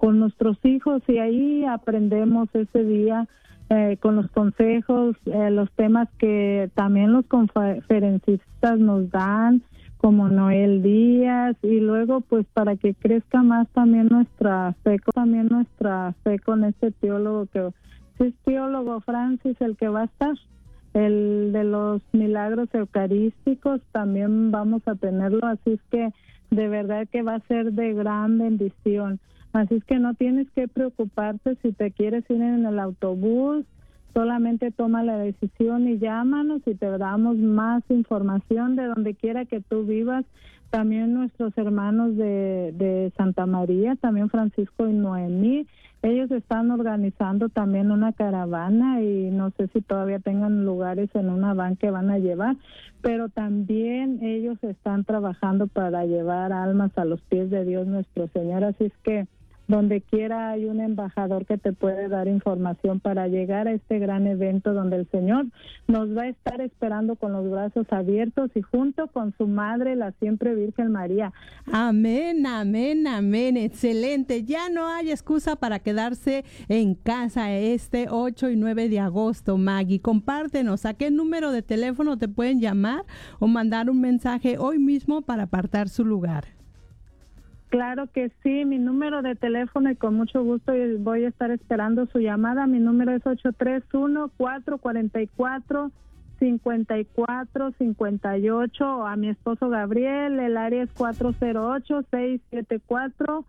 con nuestros hijos, y ahí aprendemos ese día con los consejos, los temas que también los conferencistas nos dan, como Noel Díaz, y luego pues para que crezca más también nuestra fe con este teólogo que es teólogo Francis, el que va a estar, el de los milagros eucarísticos, también vamos a tenerlo, así es que de verdad que va a ser de gran bendición. Así es que no tienes que preocuparte si te quieres ir en el autobús, solamente toma la decisión y llámanos y te damos más información de donde quiera que tú vivas. También nuestros hermanos de Santa María, también Francisco y Noemí, ellos están organizando también una caravana y no sé si todavía tengan lugares en una van que van a llevar, pero también ellos están trabajando para llevar almas a los pies de Dios nuestro Señor. Así es que donde quiera hay un embajador que te puede dar información para llegar a este gran evento donde el Señor nos va a estar esperando con los brazos abiertos y junto con su madre, la siempre Virgen María. Amén, amén, amén. Excelente. Ya no hay excusa para quedarse en casa este 8 y 9 de agosto, Maggie. Compártenos a qué número de teléfono te pueden llamar o mandar un mensaje hoy mismo para apartar su lugar. Claro que sí, mi número de teléfono, y con mucho gusto voy a estar esperando su llamada. Mi número es 831-444-5458, o a mi esposo Gabriel, el área es 408-674-0807.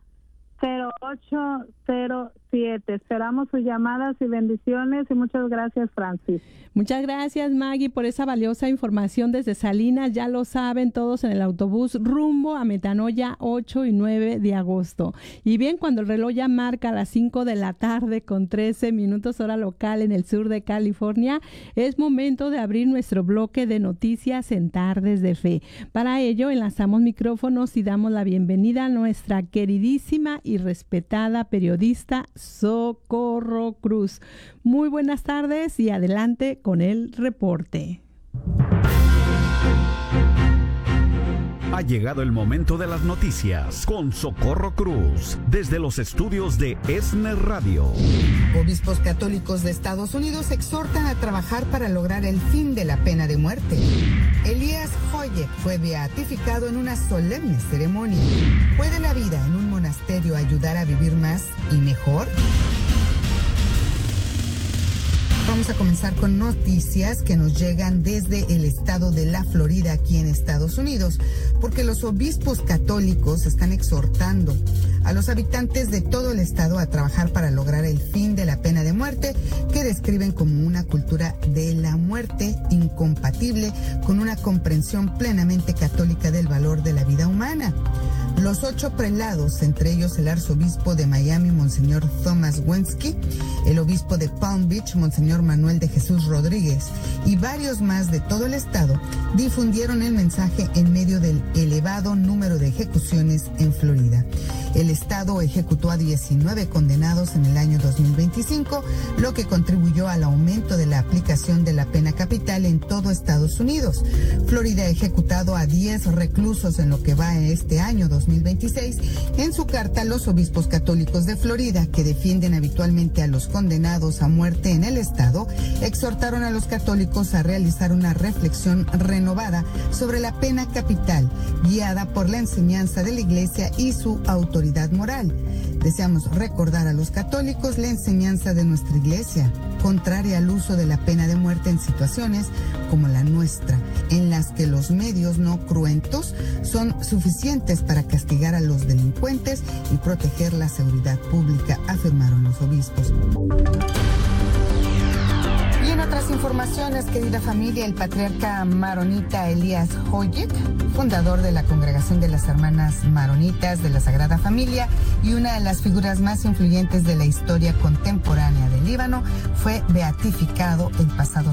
Esperamos sus llamadas y bendiciones, y muchas gracias, Francis. Muchas gracias, Maggie, por esa valiosa información desde Salinas. Ya lo saben todos en el autobús rumbo a Metanoia 8 y 9 de agosto. Y bien, cuando el reloj ya marca las 5 de la tarde con 13 minutos hora local en el sur de California, es momento de abrir nuestro bloque de noticias en Tardes de Fe. Para ello, enlazamos micrófonos y damos la bienvenida a nuestra queridísima y respetada periodista Socorro Cruz. Muy buenas tardes y adelante con el reporte. Ha llegado el momento de las noticias con Socorro Cruz desde los estudios de ESNE Radio. Obispos católicos de Estados Unidos exhortan a trabajar para lograr el fin de la pena de muerte. Elías Hoyek fue beatificado en una solemne ceremonia. ¿Puede la vida en un monasterio ayudar a vivir más y mejor? Vamos a comenzar con noticias que nos llegan desde el estado de la Florida, aquí en Estados Unidos, porque los obispos católicos están exhortando a los habitantes de todo el estado a trabajar para lograr el fin de la pena de muerte, que describen como una cultura de la muerte incompatible con una comprensión plenamente católica del valor de la vida humana. Los 8 prelados, entre ellos el arzobispo de Miami, Monseñor Thomas Wensky, el obispo de Palm Beach, Monseñor Manuel de Jesús Rodríguez, y varios más de todo el estado, difundieron el mensaje en medio del elevado número de ejecuciones en Florida. El estado ejecutó a 19 condenados en el año 2025, lo que contribuyó al aumento de la aplicación de la pena capital en todo Estados Unidos. Florida ha ejecutado a 10 reclusos en lo que va este año 2026. En su carta, los obispos católicos de Florida, que defienden habitualmente a los condenados a muerte en el estado, exhortaron a los católicos a realizar una reflexión renovada sobre la pena capital, guiada por la enseñanza de la Iglesia y su autoridad moral. Deseamos recordar a los católicos la enseñanza de nuestra Iglesia, contraria al uso de la pena de muerte en situaciones como la nuestra, en las que los medios no cruentos son suficientes para castigar a los delincuentes y proteger la seguridad pública, afirmaron los obispos. Y en otras informaciones, querida familia, el patriarca maronita Elías Hoyek, fundador de la Congregación de las Hermanas Maronitas de la Sagrada Familia y una de las figuras más influyentes de la historia contemporánea del Líbano, fue beatificado el pasado